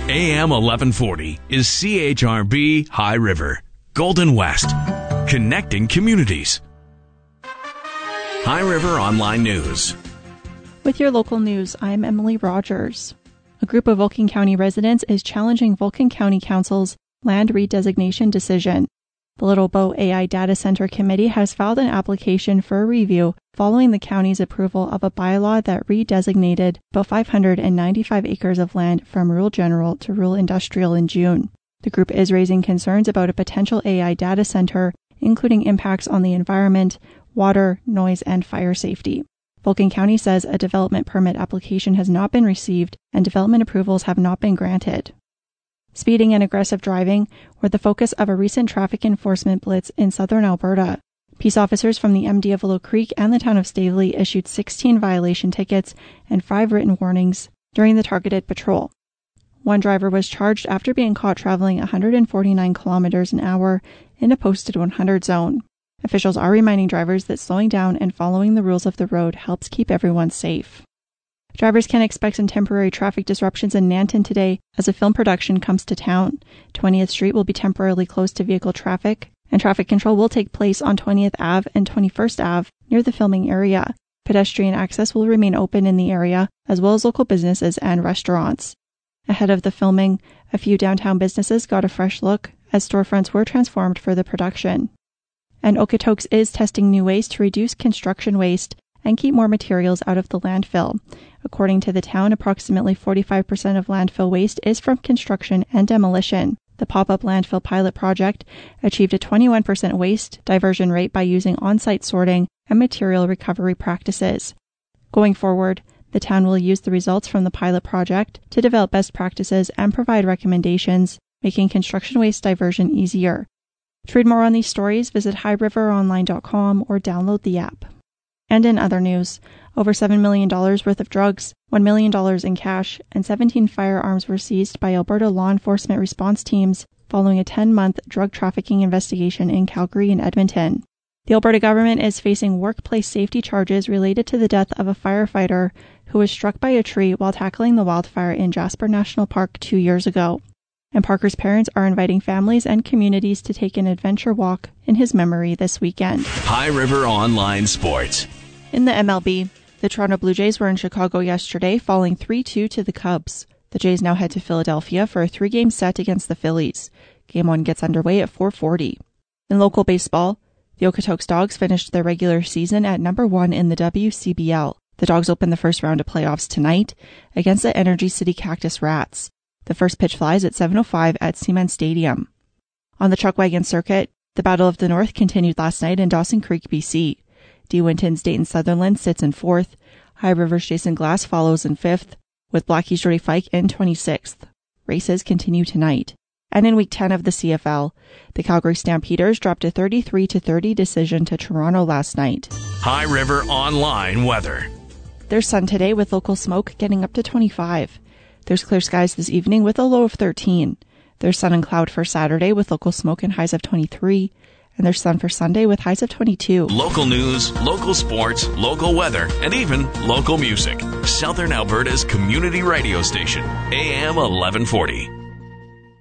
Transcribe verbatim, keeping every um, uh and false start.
A M eleven forty is C H R B High River, Golden West, connecting communities. High River Online News. With your local news, I'm Emily Rogers. A group of Vulcan County residents is challenging Vulcan County Council's land redesignation decision. The Little Bow A I Data Center Committee has filed an application for a review following the county's approval of a bylaw that redesignated about five hundred ninety-five acres of land from rural general to rural industrial in June. The group is raising concerns about a potential A I data center, including impacts on the environment, water, noise, and fire safety. Vulcan County says a development permit application has not been received and development approvals have not been granted. Speeding and aggressive driving were the focus of a recent traffic enforcement blitz in southern Alberta. Peace officers from the M D of Willow Creek and the town of Staveley issued sixteen violation tickets and five written warnings during the targeted patrol. One driver was charged after being caught traveling one hundred forty-nine kilometers an hour in a posted one hundred zone. Officials are reminding drivers that slowing down and following the rules of the road helps keep everyone safe. Drivers can expect some temporary traffic disruptions in Nanton today as a film production comes to town. twentieth Street will be temporarily closed to vehicle traffic, and traffic control will take place on twentieth Avenue and twenty-first Avenue near the filming area. Pedestrian access will remain open in the area, as well as local businesses and restaurants. Ahead of the filming, a few downtown businesses got a fresh look as storefronts were transformed for the production. And Okotoks is testing new ways to reduce construction waste and keep more materials out of the landfill. According to the town, approximately forty-five percent of landfill waste is from construction and demolition. The pop-up landfill pilot project achieved a twenty-one percent waste diversion rate by using on-site sorting and material recovery practices. Going forward, the town will use the results from the pilot project to develop best practices and provide recommendations, making construction waste diversion easier. To read more on these stories, visit high river online dot com or download the app. And in other news, over seven million dollars worth of drugs, one million dollars in cash, and seventeen firearms were seized by Alberta law enforcement response teams following a ten-month drug trafficking investigation in Calgary and Edmonton. The Alberta government is facing workplace safety charges related to the death of a firefighter who was struck by a tree while tackling the wildfire in Jasper National Park two years ago. And Parker's parents are inviting families and communities to take an adventure walk in his memory this weekend. High River Online Sports. In the M L B, the Toronto Blue Jays were in Chicago yesterday, falling three two to the Cubs. The Jays now head to Philadelphia for a three-game set against the Phillies. Game one gets underway at four forty. In local baseball, the Okotoks Dogs finished their regular season at number one in the W C B L. The Dogs open the first round of playoffs tonight against the Energy City Cactus Rats. The first pitch flies at seven oh five at Cement Stadium. On the Chuckwagon circuit, the Battle of the North continued last night in Dawson Creek, B C. D. Winton's Dayton Sutherland sits in fourth. High River's Jason Glass follows in fifth, with Blackie's Jody Fike in twenty-sixth. Races continue tonight. And in Week ten of the C F L, the Calgary Stampeders dropped a thirty-three to thirty decision to Toronto last night. High River Online Weather. There's sun today with local smoke getting up to twenty-five. There's clear skies this evening with a low of thirteen. There's sun and cloud for Saturday with local smoke and highs of twenty-three. And there's sun for Sunday with highs of twenty-two. Local news, local sports, local weather, and even local music. Southern Alberta's community radio station, A M eleven forty.